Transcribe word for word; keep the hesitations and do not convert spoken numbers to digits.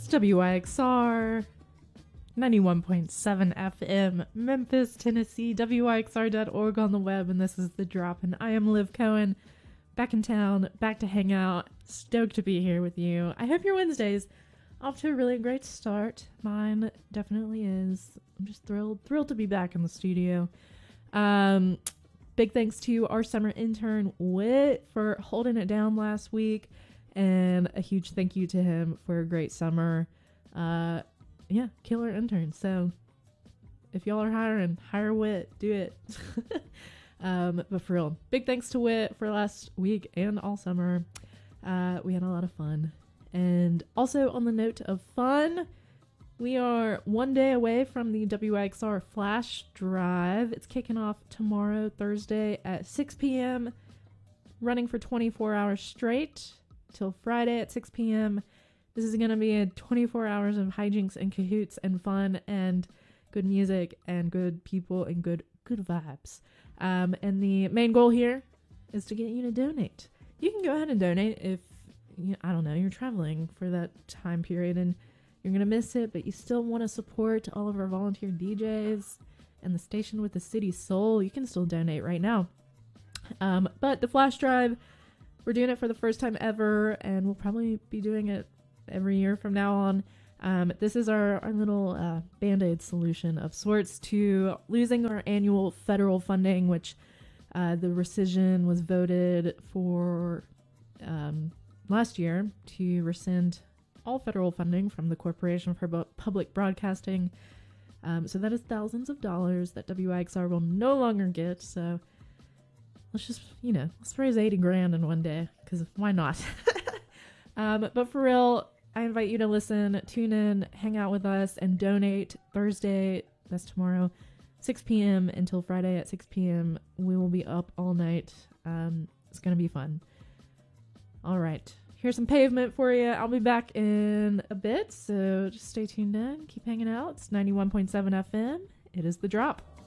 W I X R ninety-one point seven F M, Memphis, Tennessee, W I X R dot org on the web, and this is The Drop, and I am Liv Cohen, back in town, back to hang out, stoked to be here with you. I hope your Wednesday's off to a really great start. Mine definitely is. I'm just thrilled, thrilled to be back in the studio. Um, big thanks to our summer intern, Whit, for holding it down last week, and a huge thank you to him for a great summer. Uh, yeah, killer intern. So if y'all are hiring, hire Whit, do it. um, but for real, big thanks to Whit for last week and all summer. Uh, we had a lot of fun. And also on the note of fun, we are one day away from the W I X R Flash Drive. It's kicking off tomorrow, Thursday at six p.m., running for twenty-four hours straight till Friday at six p.m. This is going to be a twenty-four hours of hijinks and cahoots and fun and good music and good people and good good vibes. Um, and the main goal here is to get you to donate. You can go ahead and donate if, you know, I don't know, you're traveling for that time period and you're going to miss it, but you still want to support all of our volunteer D Js and the station with the city soul. You can still donate right now. Um, but the Flash Drive, we're doing it for the first time ever, and we'll probably be doing it every year from now on. Um, this is our, our little uh, Band-Aid solution of sorts to losing our annual federal funding, which uh, the rescission was voted for um, last year to rescind all federal funding from the Corporation for Bo- Public Broadcasting. Um, so that is thousands of dollars that W I X R will no longer get. So let's just, you know, let's raise eighty grand in one day, because why not? um, but for real, I invite you to listen, tune in, hang out with us, and donate Thursday, that's tomorrow, six p.m. until Friday at six p.m. We will be up all night. Um, it's going to be fun. All right. Here's some Pavement for you. I'll be back in a bit, so just stay tuned in. Keep hanging out. It's ninety-one point seven F M. It is The Drop.